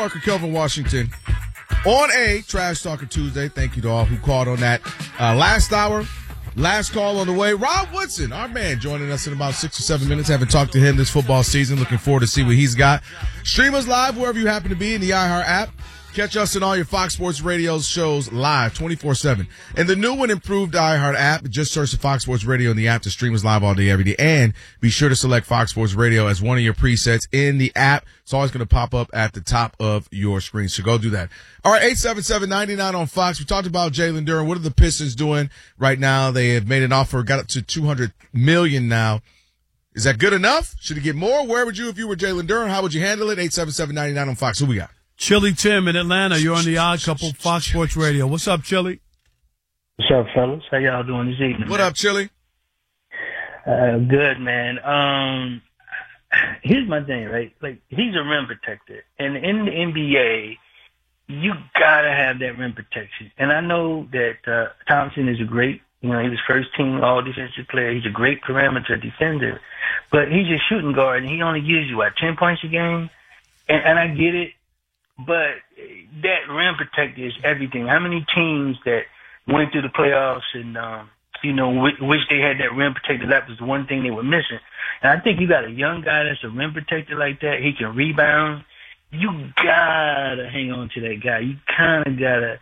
Parker, Kelvin Washington on a Trash Talker Tuesday. Thank you to all who called on that last hour. Last call on the way. Rob Woodson, our man, joining us in about 6 or 7 minutes. Haven't talked to him this football season. Looking forward to see what he's got. Stream us live wherever you happen to be in the iHeart app. Catch us in all your Fox Sports Radio shows live 24/7. And the new and improved iHeart app, just search the Fox Sports Radio in the app to stream us live all day, every day. And be sure to select Fox Sports Radio as one of your presets in the app. It's always going to pop up at the top of your screen. So go do that. All right, 877-99 on Fox. We talked about Jalen Duren. What are the Pistons doing right now? They have made an offer, got up to $200 million now. Is that good enough? Should he get more? Where would you, if you were Jalen Duren, how would you handle it? 877-99 on Fox. Who we got? Chili Tim in Atlanta. You're on the Odd Couple, Fox Sports Radio. What's up, Chili? What's up, fellas? How y'all doing this evening? What up, Chili? Good, man. Here's my thing, right? Like, he's a rim protector. And in the NBA, you gotta have that rim protection. And I know that Thompson is he was first team all defensive player. He's a great perimeter defender. But he's a shooting guard, and he only gives you, 10 points a game? And I get it. But that rim protector is everything. How many teams that went through the playoffs and, wish they had that rim protector? That was the one thing they were missing. And I think you got a young guy that's a rim protector like that. He can rebound. You gotta hang on to that guy. You kind of gotta,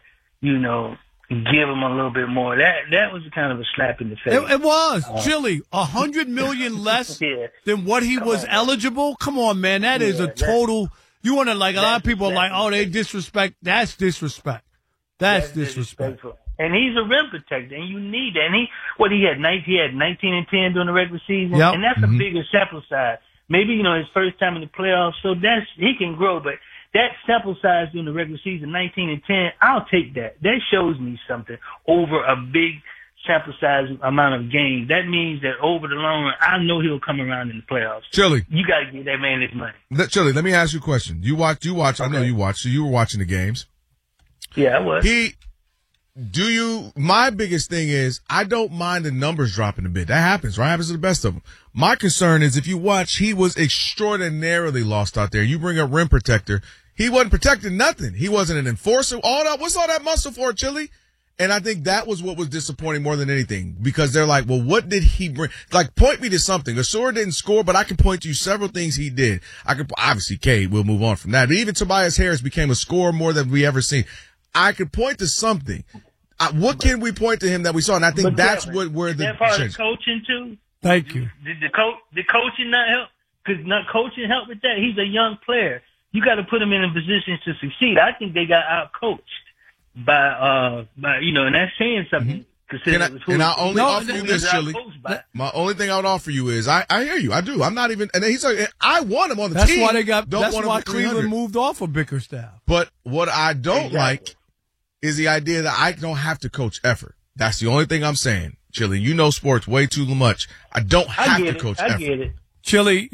give him a little bit more. That was kind of a slap in the face. It was. Chili, $100 million less than what he was eligible? Come on, man. That is a total... You want to, a lot of people are like, oh, they disrespect. That's disrespect. That's disrespect. And he's a rim protector, and you need that. And he had 19 and 10 during the regular season, and that's a bigger sample size. Maybe, his first time in the playoffs, so he can grow, but that sample size during the regular season, 19 and 10, I'll take that. That shows me something over a big sample size amount of games. That means that over the long run, I know he'll come around in the playoffs. Chili, you got to give that man his money. Chili, let me ask you a question. You watch. Okay. I know you watch. So you were watching the games. Yeah, I was. My biggest thing is I don't mind the numbers dropping a bit. That happens, right? Happens to the best of them. My concern is if you watch, he was extraordinarily lost out there. You bring up rim protector. He wasn't protecting nothing. He wasn't an enforcer. What's all that muscle for, Chili? And I think that was what was disappointing more than anything, because they're like, well, what did he bring? Like, point me to something. Asura didn't score, but I can point to you several things he did. Obviously, Cade, we'll move on from that. But even Tobias Harris became a scorer more than we ever seen. I could point to something. What can we point to him that we saw? And I think that's where the part of coaching too. Thank you. Did the coaching not help? Because not coaching help with that. He's a young player. You got to put him in a position to succeed. I think they got out coached. By and that's saying something. And I only offer you this, Chili. My only thing I would offer you is, I hear you, I do. I'm not even, and he's like, I want him on the team. That's why Cleveland moved off of Bickerstaff. But what I don't like is the idea that I don't have to coach effort. That's the only thing I'm saying, Chili. You know sports way too much. I don't have to coach effort. I get it. Chili,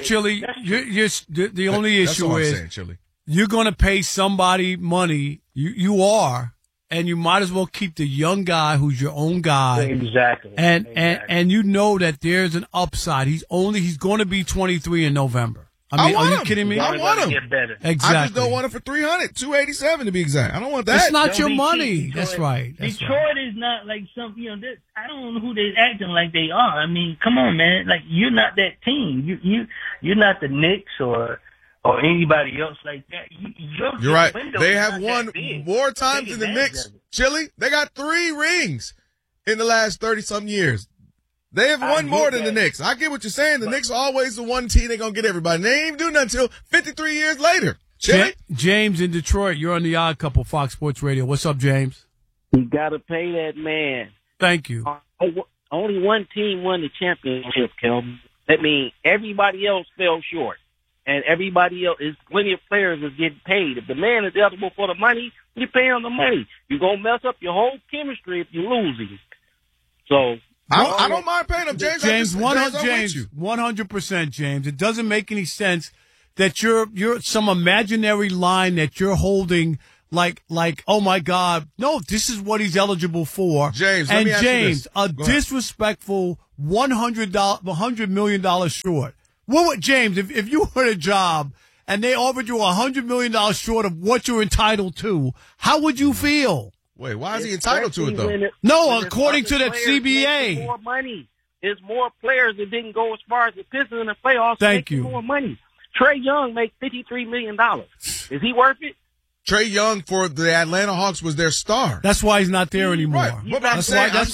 the only issue is, saying, Chili, you're going to pay somebody money. You are, and you might as well keep the young guy who's your own guy. Exactly. And you know that there's an upside. He's going to be 23 in November. I mean, are you kidding me? I want him. Exactly. I just don't want him for 300, 287 to be exact. I don't want that. It's not your money. That's right. Detroit is not like some, I don't know who they're acting like they are. I mean, come on, man. Like, you're not that team. You're not the Knicks or anybody else like that. You're right. They have won more times than the Knicks. Chili, they got 3 rings in the last 30-something years. They have won more than the Knicks. I get what you're saying. The Knicks are always the one team they're going to get everybody. They ain't even do nothing until 53 years later. Chili? James in Detroit, you're on the Odd Couple, Fox Sports Radio. What's up, James? You got to pay that man. Thank you. Only one team won the championship, Kelvin. That means everybody else fell short. And everybody else, is plenty of players is getting paid. If the man is eligible for the money, you pay him the money. You're going to mess up your whole chemistry if you lose him. So I don't mind paying him, James. James, 100%, James. It doesn't make any sense that you're some imaginary line that you're holding like, oh my God, no, this is what he's eligible for. James, let me ask you this. A disrespectful $100 million short. What would, James, if you were at a job and they offered you $100 million short of what you're entitled to, how would you feel? Wait, why is he entitled to it, though? No, according to that CBA. More money. There's more players that didn't go as far as the Pistons in the playoffs. Thank you. More money. Trae Young makes $53 million. Is he worth it? Trae Young for the Atlanta Hawks was their star. That's why he's not there anymore. Right. But I'm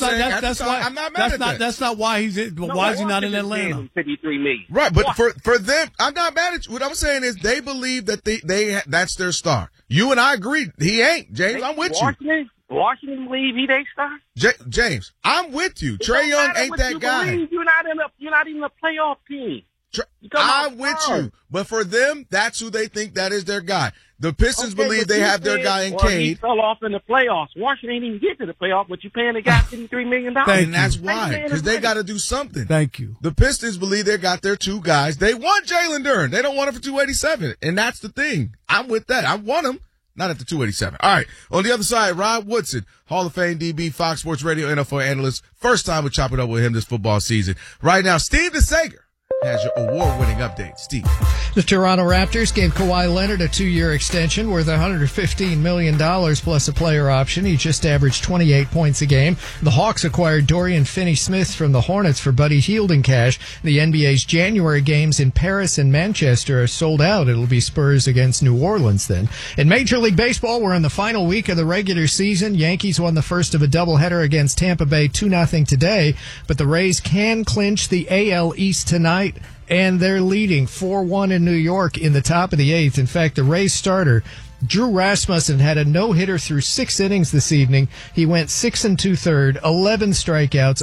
not mad at that. That's not why he's in. Why is he not in Atlanta? $53 million. Right, but for them, I'm not mad at you. What I'm saying is they believe that they that's their star. You and I agree. He ain't, James. I'm with you. Washington believe he their star. James, I'm with you. Trae Young ain't that guy. You're not in a playoff team. I'm with you. But for them, that's who they think that is their guy. The Pistons believe they have their guy in Cade. He fell off in the playoffs. Washington ain't even get to the playoffs, but you're paying the guy $53 million. And that's why, because they got to do something. Thank you. The Pistons believe they got their two guys. They want Jalen Duren. They don't want him for $287. And that's the thing. I'm with that. I want him. Not at the $287. All right. On the other side, Rod Woodson, Hall of Fame DB, Fox Sports Radio NFL analyst. First time we're chopping up with him this football season. Right now, Steve DeSager has your award-winning update. Steve. The Toronto Raptors gave Kawhi Leonard a 2-year extension worth $115 million plus a player option. He just averaged 28 points a game. The Hawks acquired Dorian Finney-Smith from the Hornets for Buddy Hield in cash. The NBA's January games in Paris and Manchester are sold out. It'll be Spurs against New Orleans then. In Major League Baseball, we're in the final week of the regular season. Yankees won the first of a doubleheader against Tampa Bay 2-0 today, but the Rays can clinch the AL East tonight. And they're leading 4-1 in New York in the top of the 8th. In fact, the Rays starter, Drew Rasmussen, had a no-hitter through 6 innings this evening. He went 6 2/3, 11 strikeouts,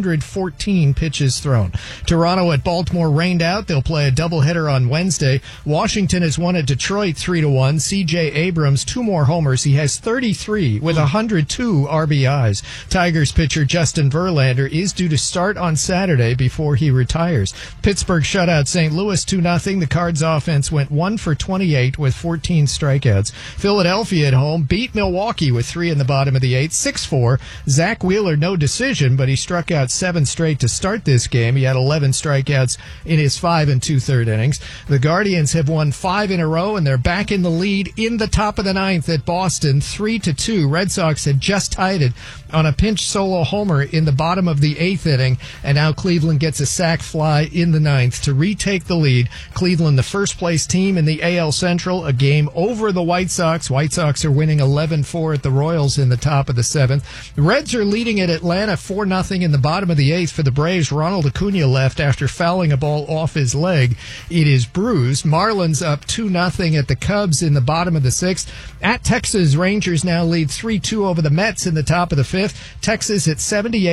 114 pitches thrown. Toronto at Baltimore rained out. They'll play a doubleheader on Wednesday. Washington has won at Detroit 3-1. C.J. Abrams, 2 more homers. He has 33 with 102 RBIs. Tigers pitcher Justin Verlander is due to start on Saturday before he retires. Pittsburgh shut out St. Louis 2-0. The Cards offense went 1 for 28 with 14 strikeouts. Philadelphia at home beat Milwaukee with 3 in the bottom of the 8th, 6-4. Zach Wheeler, no decision, but he struck out 7 straight to start this game. He had 11 strikeouts in his 5 2/3 innings. The Guardians have won 5 in a row, and they're back in the lead in the top of the 9th at Boston, 3-2. Red Sox had just tied it on a pinch solo homer in the bottom of the 8th inning, and now Cleveland gets a sac fly in the 9th to retake the lead. Cleveland, the first-place team in the AL Central, a game over the White Sox. White Sox are winning 11-4 at the Royals in the top of the 7th. The Reds are leading at Atlanta 4-0 in the bottom of the 8th. For the Braves, Ronald Acuna left after fouling a ball off his leg. It is bruised. Marlins up 2-0 at the Cubs in the bottom of the 6th. At Texas, Rangers now lead 3-2 over the Mets in the top of the 5th. Texas at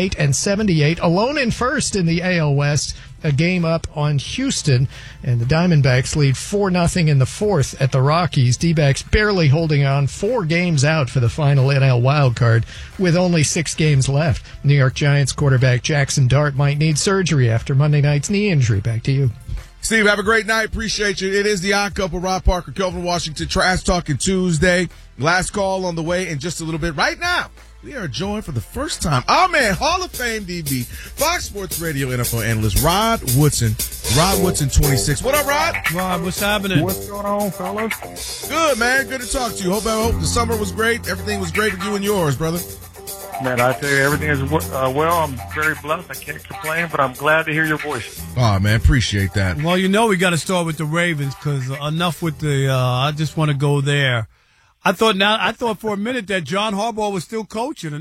78-78, alone in first in the AL West. A game up on Houston, and the Diamondbacks lead 4-0 in the 4th at the Rockies. D-backs barely holding on, 4 games out for the final NL wildcard with only 6 games left. New York Giants quarterback Jackson Dart might need surgery after Monday night's knee injury. Back to you. Steve, have a great night. Appreciate you. It is the Odd Couple, Rob Parker, Kelvin Washington, Trash Talking Tuesday. Last call on the way in just a little bit. Right now, we are joined for the first time, our man, Hall of Fame DB, Fox Sports Radio NFL analyst, Rod Woodson. Rod Woodson, 26. What up, Rod? Rod, what's happening? What's going on, fellas? Good, man. Good to talk to you. Hope the summer was great. Everything was great with you and yours, brother. Man, I tell you, everything is well. I'm very blessed. I can't complain, but I'm glad to hear your voices. Oh, man, appreciate that. Well, we got to start with the Ravens because enough with the I just want to go there. I thought for a minute that John Harbaugh was still coaching.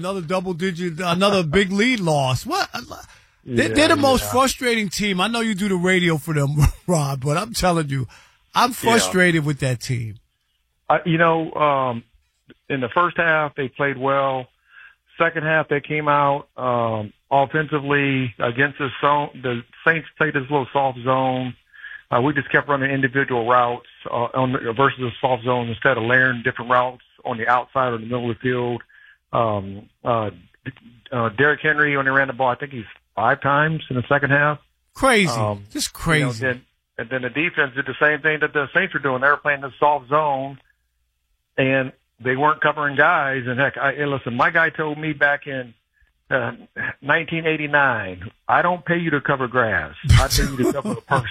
Another big lead loss. What? They're the most frustrating team. I know you do the radio for them, Rob, but I'm telling you, I'm frustrated with that team. In the first half, they played well. Second half, they came out offensively against the zone. The Saints played this little soft zone. We just kept running individual routes versus a soft zone instead of layering different routes on the outside or the middle of the field. Derrick Henry, when he ran the ball, I think he's 5 times in the second half. Crazy. Just crazy. And then the defense did the same thing that the Saints were doing. They were playing the soft zone, and they weren't covering guys. And heck, listen, my guy told me back in 1989, I don't pay you to cover grass. I pay you to cover a person.